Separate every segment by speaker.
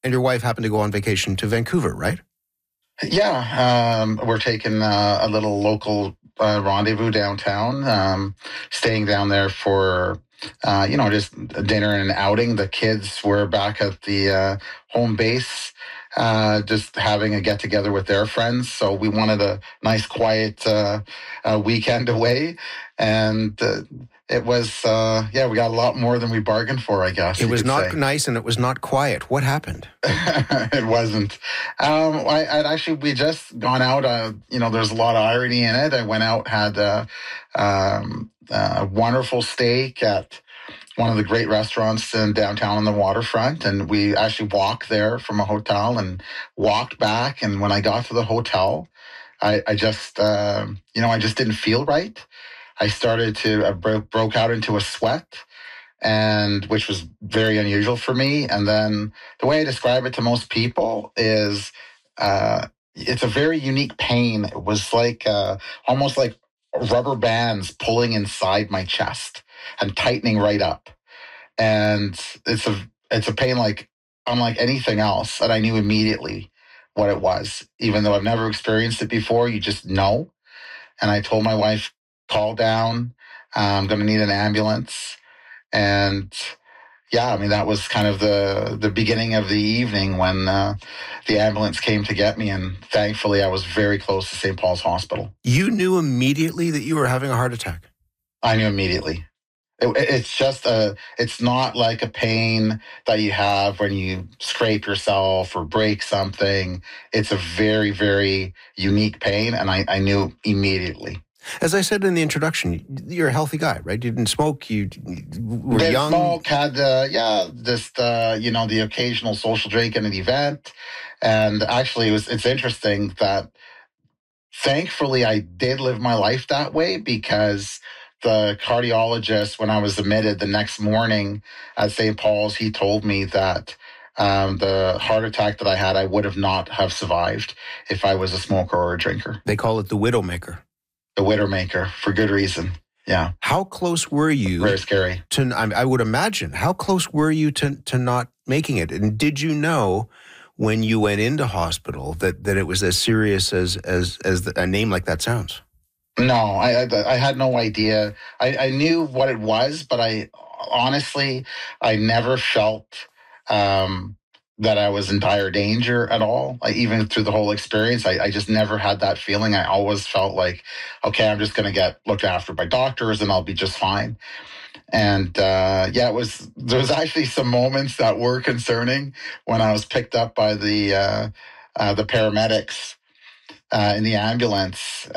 Speaker 1: And your wife happened to go on vacation to Vancouver, right?
Speaker 2: Yeah, we're taking a little local rendezvous downtown, staying down there for, just dinner and an outing. The kids were back at the home base, just having a get together with their friends. So we wanted a nice, quiet weekend away. And it was, we got a lot more than we bargained for, I guess.
Speaker 1: It was not nice and it was not quiet. What happened?
Speaker 2: It wasn't. We just gone out. There's a lot of irony in it. I went out, had a wonderful steak at one of the great restaurants in downtown on the waterfront. And we actually walked there from a hotel and walked back. And when I got to the hotel, I just didn't feel right. I started to, broke out into a sweat, and which was very unusual for me. And then the way I describe it to most people is it's a very unique pain. It was like almost like rubber bands pulling inside my chest and tightening right up. And it's a pain like unlike anything else. And I knew immediately what it was, even though I've never experienced it before. You just know. And I told my wife, call down. I'm going to need an ambulance. And that was kind of the beginning of the evening when the ambulance came to get me. And thankfully, I was very close to St. Paul's Hospital.
Speaker 1: You knew immediately that you were having a heart attack?
Speaker 2: I knew immediately. It's not like a pain that you have when you scrape yourself or break something. It's a very, very unique pain. And I knew immediately.
Speaker 1: As I said in the introduction, you're a healthy guy, right? You didn't smoke. You were
Speaker 2: didn't
Speaker 1: young.
Speaker 2: Smoke, had the occasional social drink at an event, and actually, it's interesting that thankfully I did live my life that way, because the cardiologist, when I was admitted the next morning at St. Paul's, he told me that the heart attack that I had, I would have not have survived if I was a smoker or a drinker.
Speaker 1: They call it the widowmaker.
Speaker 2: The widowmaker, for good reason. Yeah.
Speaker 1: How close were you?
Speaker 2: Very scary.
Speaker 1: I would imagine. How close were you to not making it? And did you know when you went into hospital that it was as serious as a name like that sounds?
Speaker 2: No, I had no idea. I knew what it was, but I never felt that I was in dire danger at all. Even through the whole experience, I just never had that feeling. I always felt like, okay, I'm just going to get looked after by doctors and I'll be just fine. And there was actually some moments that were concerning when I was picked up by the paramedics in the ambulance.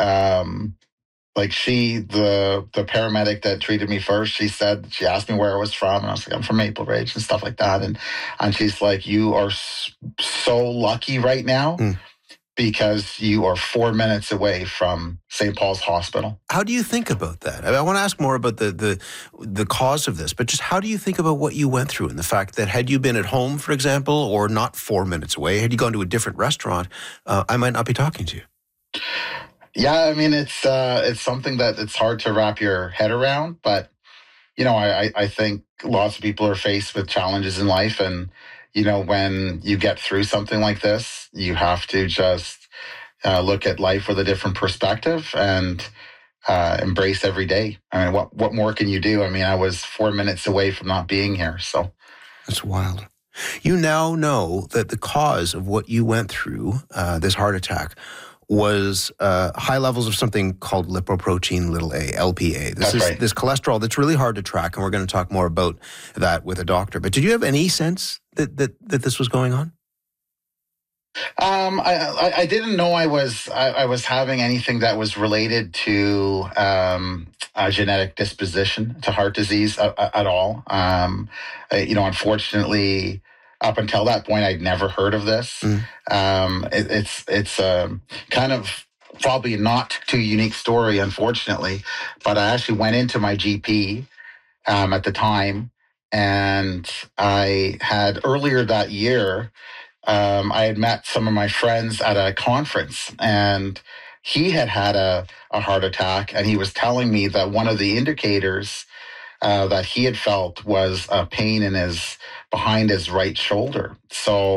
Speaker 2: The paramedic that treated me first, she asked me where I was from, and I was like, I'm from Maple Ridge and stuff like that. And she's like, you are so lucky right now because you are 4 minutes away from St. Paul's Hospital.
Speaker 1: How do you think about that? I want to ask more about the cause of this, but just how do you think about what you went through and the fact that had you been at home, for example, or not 4 minutes away, had you gone to a different restaurant, I might not be talking to you?
Speaker 2: Yeah, it's something that it's hard to wrap your head around, but, I think lots of people are faced with challenges in life. And, when you get through something like this, you have to just look at life with a different perspective and embrace every day. What more can you do? I was 4 minutes away from not being here, so.
Speaker 1: That's wild. You now know that the cause of what you went through, this heart attack, was high levels of something called lipoprotein little a, LPA. This cholesterol that's really hard to track, and we're going to talk more about that with a doctor. But did you have any sense that this was going on?
Speaker 2: I didn't know I was having anything that was related to a genetic disposition to heart disease at all. Unfortunately, up until that point, I'd never heard of this. It's kind of probably not too unique story, unfortunately. But I actually went into my GP at the time, and I had earlier that year, I had met some of my friends at a conference, and he had a heart attack, and he was telling me that one of the indicators that he had felt was a pain behind his right shoulder. So